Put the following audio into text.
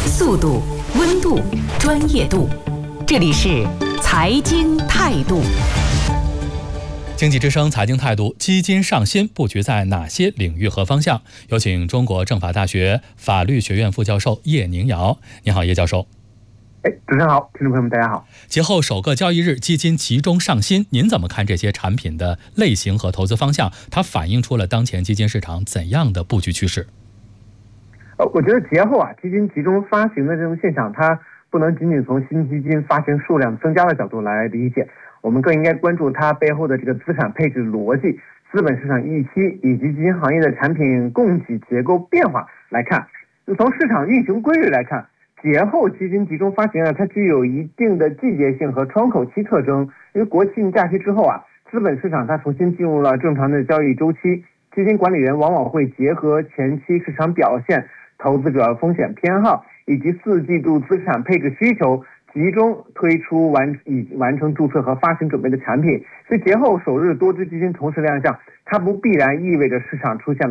速度、温度、专业度，这里是财经态度。 经济之声财经态度，基金上新布局在哪些领域和方向？有请中国政法大学法律学院副教授叶宁瑶。你好，叶教授。 主持人好，听众朋友们大家好。 节后首个交易日，基金集中上新，您怎么看这些产品的类型和投资方向？它反映出了当前基金市场怎样的布局趋势？ 我觉得节后基金集中发行的这种现象，它不能仅仅从新基金发行数量增加的角度来理解，我们更应该关注它背后的这个资产配置逻辑、资本市场预期以及基金行业的产品供给结构变化来看。从市场运行规律来看，节后基金集中发行它具有一定的季节性和窗口期特征。因为国庆假期之后资本市场它重新进入了正常的交易周期，基金管理人往往会结合前期市场表现、投资者风险偏好以及4季度资产配置需求，集中推出已完成注册和发行准备的产品。所以节后首日多只基金同时亮相，它不必然意味着市场出现了